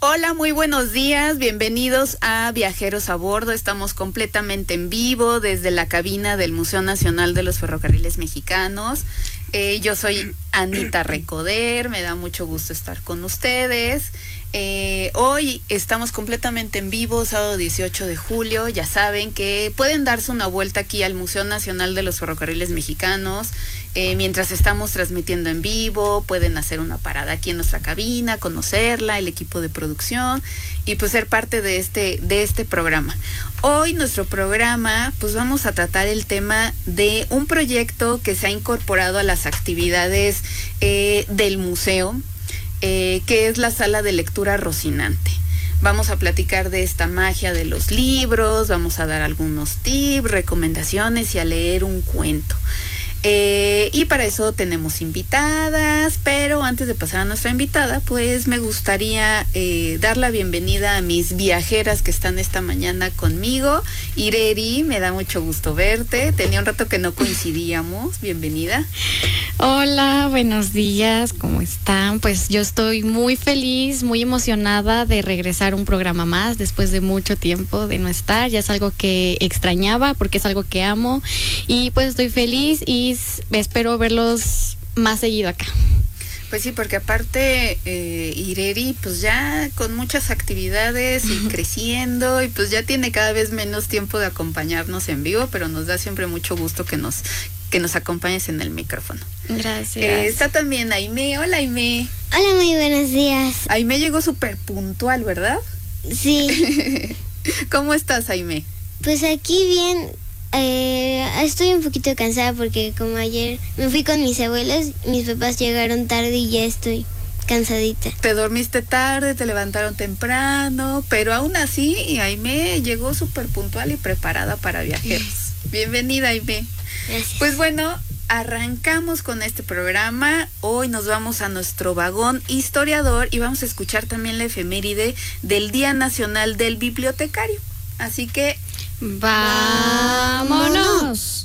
Hola, muy buenos días, bienvenidos a Viajeros a Bordo. Estamos completamente en vivo desde la cabina del Museo Nacional de los Ferrocarriles Mexicanos. Yo soy Anita Recoder, me da mucho gusto estar con ustedes. Hoy estamos completamente en vivo, sábado 18 de julio. Ya saben que pueden darse una vuelta aquí al Museo Nacional de los Ferrocarriles Mexicanos. Mientras estamos transmitiendo en vivo, pueden hacer una parada aquí en nuestra cabina, conocerla, el equipo de producción y pues ser parte de este programa. Hoy nuestro programa, pues vamos a tratar el tema de un proyecto que se ha incorporado a las actividades del museo, que es la sala de lectura Rocinante. Vamos a platicar de esta magia de los libros, vamos a dar algunos tips, recomendaciones y a leer un cuento. Y para eso tenemos invitadas, pero antes de pasar a nuestra invitada, pues me gustaría dar la bienvenida a mis viajeras que están esta mañana conmigo. Ireri, me da mucho gusto verte, tenía un rato que no coincidíamos, bienvenida. Hola, buenos días, ¿cómo están? Pues yo estoy muy feliz, muy emocionada de regresar a un programa más después de mucho tiempo de no estar. Ya es algo que extrañaba porque es algo que amo y pues estoy feliz y espero verlos más seguido acá. Pues sí, porque aparte Ireri pues ya con muchas actividades y creciendo y pues ya tiene cada vez menos tiempo de acompañarnos en vivo, pero nos da siempre mucho gusto que nos acompañes en el micrófono. Gracias. Está también Aimé. Hola, Aimé. Hola, muy buenos días. Aimé llegó súper puntual, ¿verdad? Sí. ¿Cómo estás, Aimé? Pues aquí bien. Estoy un poquito cansada porque como ayer me fui con mis abuelos, mis papás llegaron tarde y ya estoy cansadita. Te dormiste tarde, te levantaron temprano, pero aún así Aimé llegó súper puntual y preparada para viajeros. Bienvenida, Aimé. Gracias. Pues bueno, arrancamos con este programa. Hoy nos vamos a nuestro vagón historiador y vamos a escuchar también la efeméride del Día Nacional del Bibliotecario. Así que ¡vámonos!